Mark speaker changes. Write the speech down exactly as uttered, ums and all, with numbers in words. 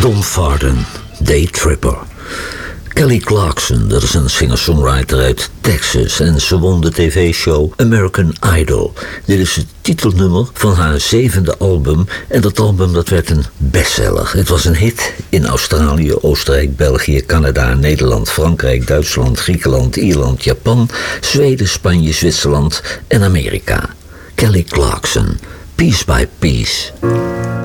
Speaker 1: Don Farden, Day Tripper. Kelly Clarkson, dat is een singer-songwriter uit Texas en ze won de tv-show American Idol. Dit is het titelnummer van haar zevende album en dat album dat werd een bestseller. Het was een hit in Australië, Oostenrijk, België, Canada, Nederland, Frankrijk, Duitsland, Griekenland, Ierland, Japan, Zweden, Spanje, Zwitserland en Amerika. Kelly Clarkson, Piece by Piece.